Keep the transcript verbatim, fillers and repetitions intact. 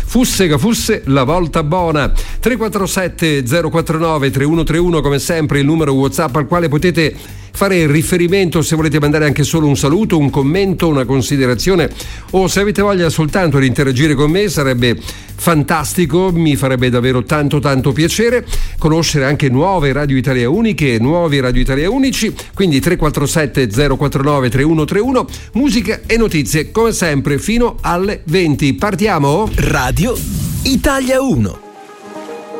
Fusse che fusse la volta buona. Tre quattro sette zero quattro nove tre uno tre uno, come sempre il numero WhatsApp al quale potete fare riferimento se volete mandare anche solo un saluto, un commento, una considerazione, o se avete voglia soltanto di interagire con me. Sarebbe fantastico, mi farebbe davvero tanto tanto piacere conoscere anche nuove Radio Italia uniche, nuovi Radio Italia unici. Quindi tre quattro sette zero quattro nove tre uno tre uno, musica e notizie come sempre fino alle venti. Partiamo? Radio Italia uno.